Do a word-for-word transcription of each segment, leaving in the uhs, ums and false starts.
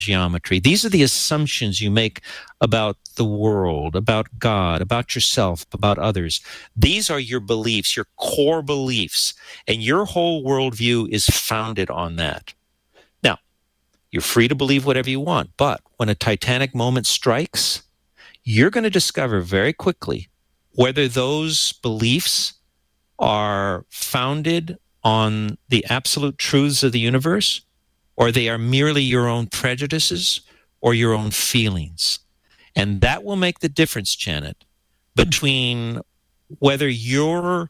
geometry. These are the assumptions you make about the world, about God, about yourself, about others. These are your beliefs, your core beliefs, and your whole worldview is founded on that. Now, you're free to believe whatever you want, but when a titanic moment strikes, you're going to discover very quickly whether those beliefs are founded on the absolute truths of the universe, or they are merely your own prejudices or your own feelings. And that will make the difference, Janet, between whether your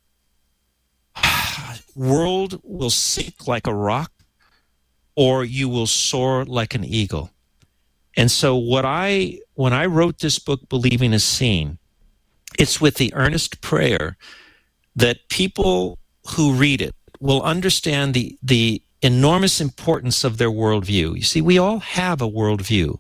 world will sink like a rock or you will soar like an eagle. And so what I, when I wrote this book, Believing is Seen, it's with the earnest prayer that people who read it will understand the, the enormous importance of their worldview. You see, we all have a worldview.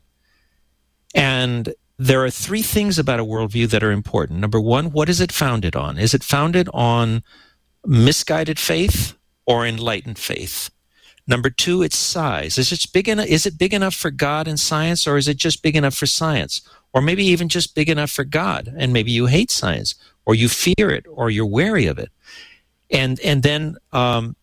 And there are three things about a worldview that are important. Number one, what is it founded on? Is it founded on misguided faith or enlightened faith? Number two, its size. Is it big enough, is it big enough for God and science, or is it just big enough for science? Or maybe even just big enough for God, and maybe you hate science, or you fear it, or you're wary of it. And and then um,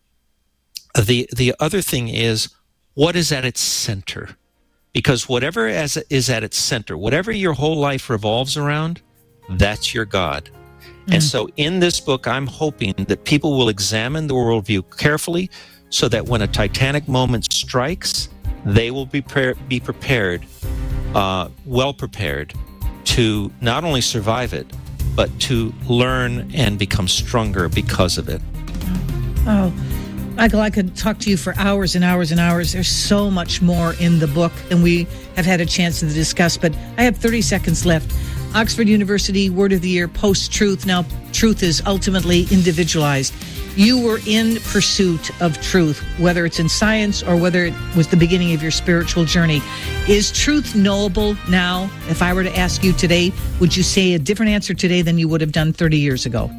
the the other thing is, what is at its center? Because whatever as is at its center, whatever your whole life revolves around, that's your God. Mm. And so in this book, I'm hoping that people will examine the worldview carefully so that when a titanic moment strikes, they will be, pre- be prepared, uh, well prepared, to not only survive it, but to learn and become stronger because of it. Oh, Michael, I could talk to you for hours and hours and hours. There's so much more in the book than we have had a chance to discuss, but I have thirty seconds left. Oxford University Word of the Year, Post-Truth. Now, truth is ultimately individualized. You were in pursuit of truth, whether it's in science or whether it was the beginning of your spiritual journey. Is truth knowable now? If I were to ask you today, would you say a different answer today than you would have done thirty years ago?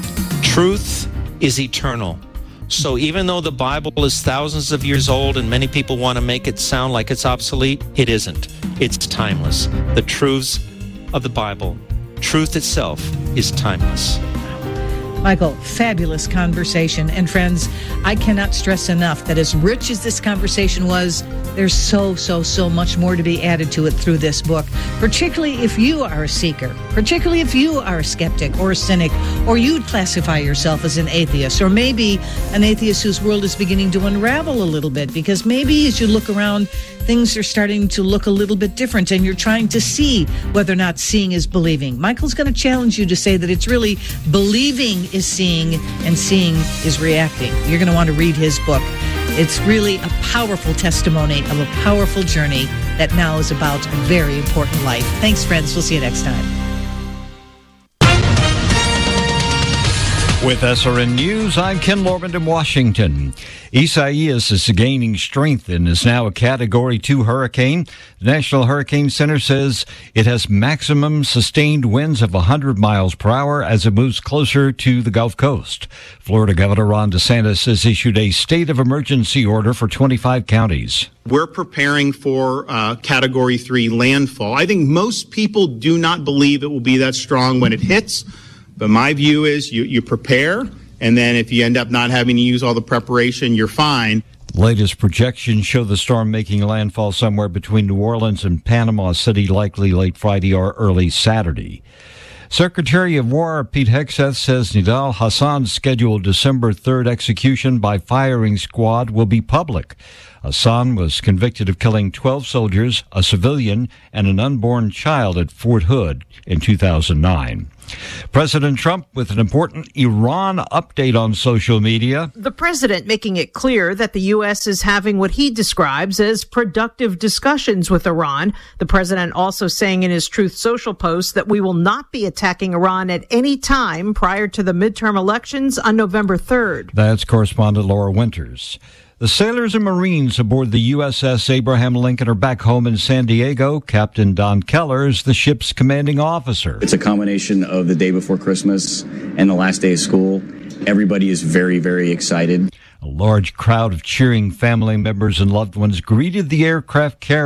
Truth is eternal. So even though the Bible is thousands of years old and many people want to make it sound like it's obsolete, it isn't. It's timeless. The truths of the Bible, truth itself, is timeless. Michael, fabulous conversation. And friends, I cannot stress enough that as rich as this conversation was, there's so, so, so much more to be added to it through this book, particularly if you are a seeker, particularly if you are a skeptic or a cynic, or you'd classify yourself as an atheist, or maybe an atheist whose world is beginning to unravel a little bit, because maybe as you look around, things are starting to look a little bit different, and you're trying to see whether or not seeing is believing. Michael's going to challenge you to say that it's really believing is seeing and seeing is reacting. You're going to want to read his book. It's really a powerful testimony of a powerful journey that now is about a very important life. Thanks, friends. We'll see you next time. With S R N News, I'm Ken Lorman in Washington. Isaias is gaining strength and is now a Category two hurricane. The National Hurricane Center says it has maximum sustained winds of one hundred miles per hour as it moves closer to the Gulf Coast. Florida Governor Ron DeSantis has issued a state of emergency order for twenty-five counties. We're preparing for uh, Category three landfall. I think most people do not believe it will be that strong when it hits. But my view is you, you prepare, and then if you end up not having to use all the preparation, you're fine. Latest projections show the storm making landfall somewhere between New Orleans and Panama City, likely late Friday or early Saturday. Secretary of War Pete Hegseth says Nidal Hassan's scheduled December third execution by firing squad will be public. Hassan was convicted of killing twelve soldiers, a civilian, and an unborn child at Fort Hood in two thousand nine. President Trump with an important Iran update on social media. The president making it clear that the U S is having what he describes as productive discussions with Iran. The president also saying in his Truth Social post that we will not be attacking Iran at any time prior to the midterm elections on November third. That's correspondent Laura Winters. The sailors and Marines aboard the U S S Abraham Lincoln are back home in San Diego. Captain Don Keller is the ship's commanding officer. It's a combination of the day before Christmas and the last day of school. Everybody is very, very excited. A large crowd of cheering family members and loved ones greeted the aircraft carrier